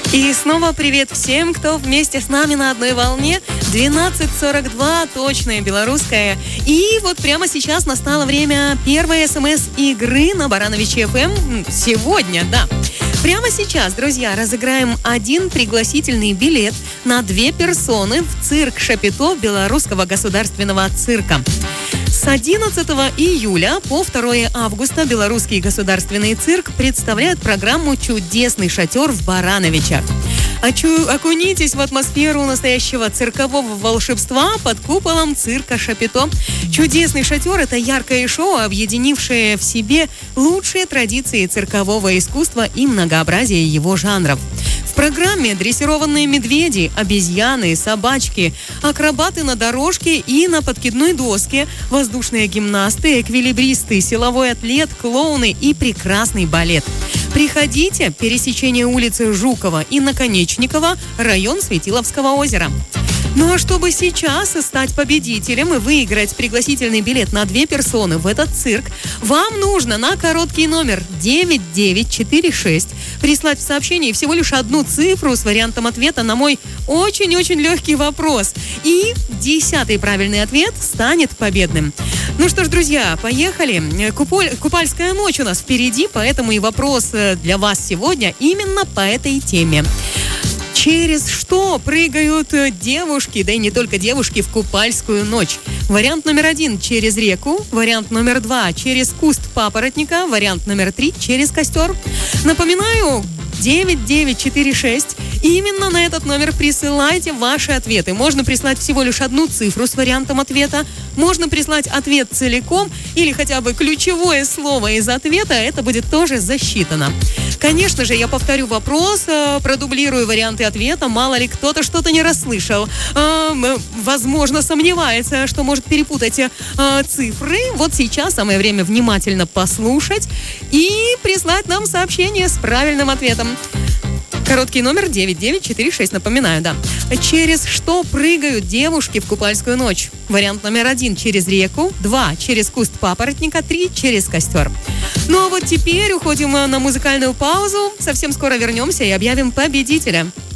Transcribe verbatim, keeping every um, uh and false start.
И снова привет всем, кто вместе с нами на одной волне. двенадцать сорок два, точное белорусское. И вот прямо сейчас настало время первой СМС-игры на Барановиче эф эм. Сегодня, да. Прямо сейчас, друзья, разыграем один пригласительный билет на две персоны в цирк Шапито Белорусского государственного цирка. С одиннадцатого июля по второе августа Белорусский государственный цирк представляет программу «Чудесный шатер» в Барановичах. Очу- окунитесь в атмосферу настоящего циркового волшебства под куполом цирка Шапито. «Чудесный шатер» — это яркое шоу, объединившее в себе лучшие традиции циркового искусства и многообразие его жанров. В программе дрессированные медведи, обезьяны, собачки, акробаты на дорожке и на подкидной доске, воздушные гимнасты, эквилибристы, силовой атлет, клоуны и прекрасный балет. Приходите, пересечение улицы Жукова и Наконечникова, район Светиловского озера. Ну а чтобы сейчас стать победителем и выиграть пригласительный билет на две персоны в этот цирк, вам нужно на короткий номер девять девять четыре шесть прислать в сообщении всего лишь одну цифру с вариантом ответа на мой очень-очень легкий вопрос. И десятый правильный ответ станет победным. Ну что ж, друзья, поехали. Купаль... Купальская ночь у нас впереди, поэтому и вопрос для вас сегодня именно по этой теме. Через что прыгают девушки, да и не только девушки, в купальскую ночь? Вариант номер один – через реку. Вариант номер два – через куст папоротника. Вариант номер три – через костер. Напоминаю, девять девять четыре шесть. Именно на этот номер присылайте ваши ответы. Можно прислать всего лишь одну цифру с вариантом ответа. Можно прислать ответ целиком или хотя бы ключевое слово из ответа. Это будет тоже засчитано. Конечно же, я повторю вопрос, продублирую варианты ответа. Мало ли кто-то что-то не расслышал. Возможно, сомневается, что может перепутать цифры. Вот сейчас самое время внимательно послушать и прислать нам сообщение с правильным ответом. Короткий номер девять девять четыре шесть, напоминаю, да. Через что прыгают девушки в купальскую ночь? Вариант номер один – через реку, два – через куст папоротника, три – через костер. Ну а вот теперь уходим на музыкальную паузу. Совсем скоро вернемся и объявим победителя.